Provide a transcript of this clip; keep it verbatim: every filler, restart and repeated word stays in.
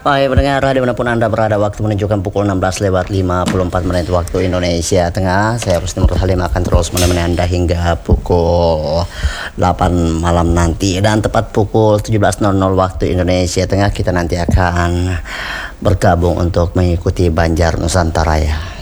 Baik pendengar, dimanapun Anda berada, waktu menunjukkan pukul enam belas lewat lima puluh empat menit waktu Indonesia Tengah. Saya Rusdi Nur Halim akan terus menemani Anda hingga pukul delapan malam nanti. Dan tepat pukul tujuh belas nol nol waktu Indonesia Tengah, kita nanti akan bergabung untuk mengikuti Banjar Nusantara ya.